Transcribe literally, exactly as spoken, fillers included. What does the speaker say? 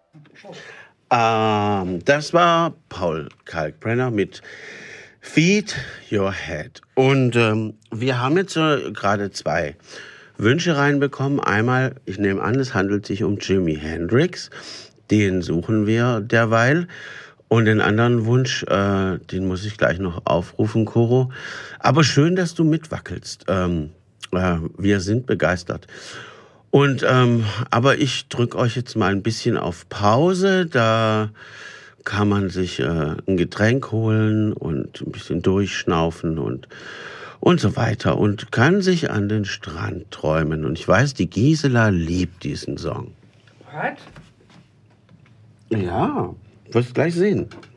Ähm, das war Paul Kalkbrenner mit Feed Your Head. Und ähm, wir haben jetzt äh, gerade zwei Wünsche reinbekommen. Einmal, ich nehme an, es handelt sich um Jimi Hendrix. Den suchen wir derweil. Und den anderen Wunsch, äh, den muss ich gleich noch aufrufen, Coro. Aber schön, dass du mitwackelst. Ähm, äh, wir sind begeistert. Und ähm, aber ich drücke euch jetzt mal ein bisschen auf Pause. Da kann man sich äh, ein Getränk holen und ein bisschen durchschnaufen und und so weiter und kann sich an den Strand träumen. Und ich weiß, die Gisela liebt diesen Song. Was? Ja, wirst gleich sehen.